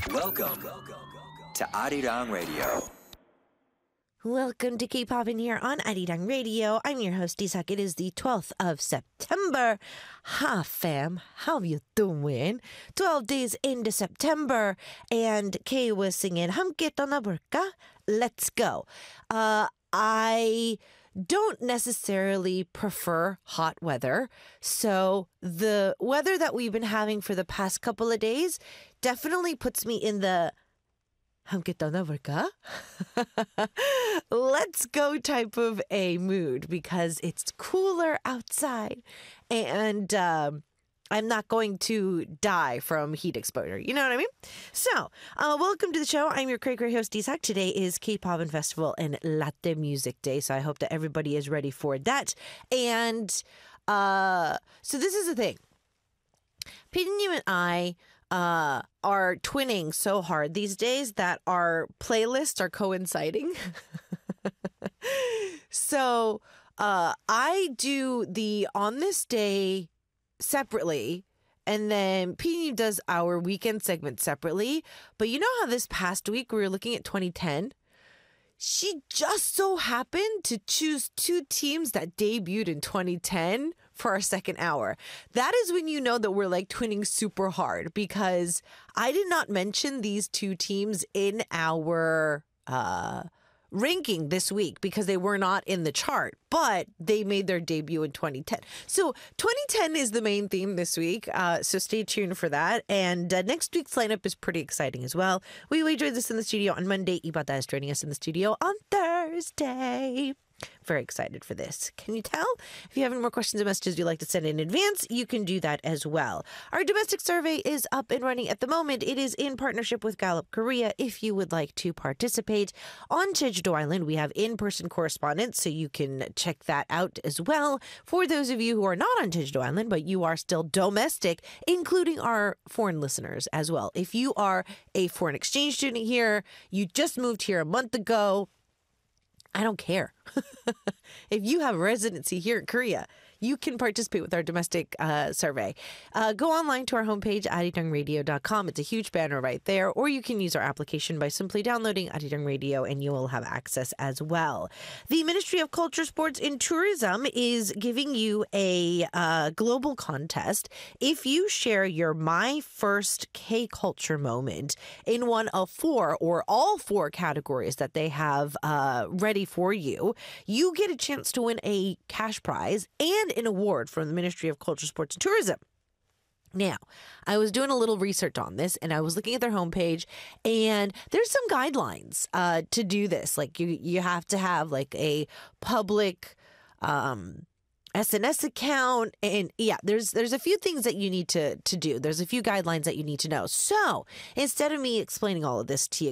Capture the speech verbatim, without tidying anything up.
Welcome to Arirang Radio. Welcome to K-Pop in here on Arirang Radio. I'm your host, Isak. It is the twelfth of September. Hi, fam. How you doing? twelve days into September, and Kay was singing 함께 떠나볼까? Let's go. Uh, I don't necessarily prefer hot weather. So the weather that we've been having for the past couple of days definitely puts me in the 함께 떠나볼까? Let's go type of a mood because it's cooler outside and um, I'm not going to die from heat exposure. You know what I mean? So, uh, welcome to the show. I'm your cray cray host, Isak. Today is K-Pop Festival and Latte Music Day, so I hope that everybody is ready for that. And uh, so this is the thing. 피디님 and I uh, are twinning so hard these days that our playlists are coinciding. So uh, I do the On This Day separately, and then P does our weekend segment separately. But you know how this past week we were looking at twenty ten? She just so happened to choose two teams that debuted in twenty ten for our second hour. That is when you know that we're like twinning super hard, because I did not mention these two teams in our uh ranking this week because they were not in the chart, but they made their debut in twenty ten. So twenty ten is the main theme this week, uh, so stay tuned for that. And uh, next week's lineup is pretty exciting as well. We we joined us in the studio on Monday. Ibata is joining us in the studio on Thursday. Very excited for this. Can you tell? If you have any more questions or messages you'd like to send in advance, you can do that as well. Our domestic survey is up and running at the moment. It is in partnership with Gallup Korea. If you would like to participate on Jeju-do Island, we have in-person correspondence, so you can check that out as well. For those of you who are not on Jeju-do Island, but you are still domestic, including our foreign listeners as well. If you are a foreign exchange student here, you just moved here a month ago, I don't care. If you have residency here in Korea, you can participate with our domestic uh, survey. Uh, go online to our homepage, arirang radio dot com. It's a huge banner right there. Or you can use our application by simply downloading Arirang Radio, and you will have access as well. The Ministry of Culture, Sports, and Tourism is giving you a uh, global contest. If you share your My First K-Culture moment in one of four or all four categories that they have uh, ready for you, you get a chance to win a cash prize and an award from the Ministry of Culture, Sports, and Tourism. Now, I was doing a little research on this, and I was looking at their homepage, and there's some guidelines uh, to do this. Like, you you have to have like a public um, S N S account, and yeah, there's there's a few things that you need to to do. There's a few guidelines that you need to know. So instead of me explaining all of this to you